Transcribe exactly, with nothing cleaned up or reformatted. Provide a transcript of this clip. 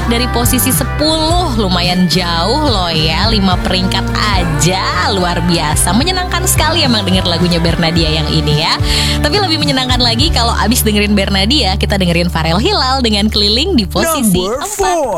naik dari posisi sepuluh, lumayan jauh loh ya, lima peringkat aja, luar biasa. Menyenangkan sekali emang denger lagunya Bernadia yang ini ya. Tapi lebih menyenangkan lagi kalau abis dengerin Bernadia, kita dengerin Farel Hilal dengan Keliling di posisi Number empat. four.